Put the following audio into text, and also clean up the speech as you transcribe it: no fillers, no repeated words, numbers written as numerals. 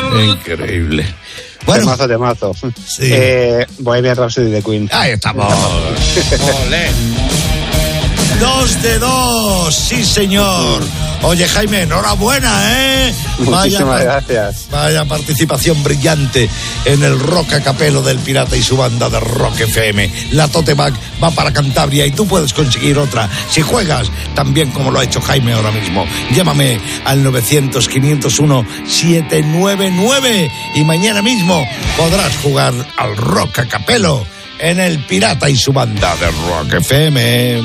Increíble. Bueno, Temazo. Sí. Bohemian Rhapsody de Queen. Ahí estamos. Olé. 2 de 2, sí señor. Oye Jaime, enhorabuena, Muchísimas gracias. Vaya participación brillante en el Rock a Capelo del Pirata y su banda de Rock FM. La tote bag va para Cantabria y tú puedes conseguir otra si juegas tan bien como lo ha hecho Jaime ahora mismo. Llámame al 900-501-799 y mañana mismo podrás jugar al Rock a Capelo en el Pirata y su banda de Rock FM.